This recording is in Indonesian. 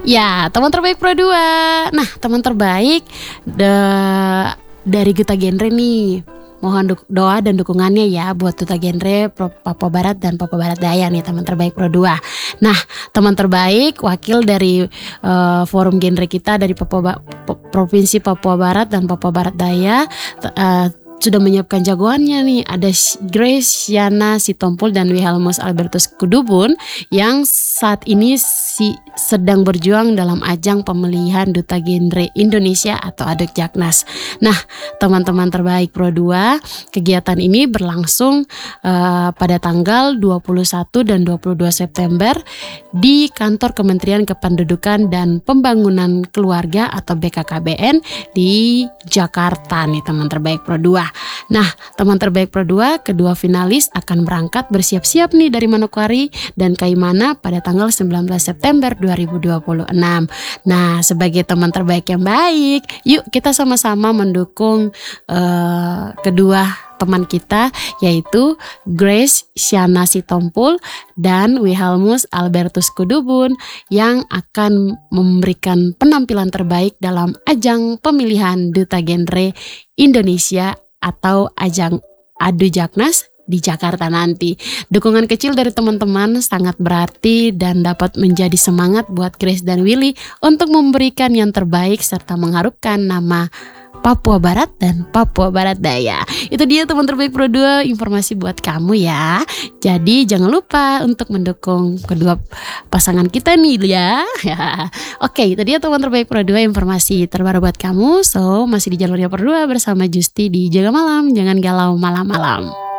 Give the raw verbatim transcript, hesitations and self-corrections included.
Ya, teman terbaik Pro dua. Nah, teman terbaik de- dari Duta Genre nih. Mohon du- doa dan dukungannya ya buat Duta Genre Pro- Papua Barat dan Papua Barat Daya nih, teman terbaik Pro dua. Nah, teman terbaik wakil dari uh, forum genre kita dari Papua Ba- P- Provinsi Papua Barat dan Papua Barat Daya t- uh, sudah menyiapkan jagoannya nih. Ada Grace Yana Sitompul dan Wilhelmus Albertus Kudubun yang saat ini si sedang berjuang dalam ajang pemilihan Duta Genre Indonesia atau Adukjaknas. Nah, teman-teman terbaik Pro dua, kegiatan ini berlangsung uh, pada tanggal dua puluh satu dan dua puluh dua September di kantor Kementerian Kependudukan dan Pembangunan Keluarga atau B K K B N di Jakarta nih, teman terbaik Pro dua. Nah, teman terbaik Pro dua, kedua finalis akan berangkat bersiap-siap nih dari Manokwari dan Kaimana pada tanggal sembilan belas September dua ribu dua puluh enam. Nah, sebagai teman terbaik yang baik, yuk kita sama-sama mendukung uh, kedua teman kita, yaitu Grace Shana Sitompul dan Wilhelmus Albertus Kudubun yang akan memberikan penampilan terbaik dalam ajang pemilihan Duta Genre Indonesia atau ajang Adukjaknas di Jakarta nanti. Dukungan kecil dari teman-teman sangat berarti dan dapat menjadi semangat buat Grace dan Willy untuk memberikan yang terbaik serta mengharumkan nama Papua Barat dan Papua Barat Daya. Itu dia teman terbaik Pro dua, informasi buat kamu ya. Jadi jangan lupa untuk mendukung kedua pasangan kita nih ya. Oke, itu dia teman terbaik Pro dua, informasi terbaru buat kamu. So, masih di jalurnya Pro dua bersama Justi di Jaga Malam. Jangan galau malam-malam.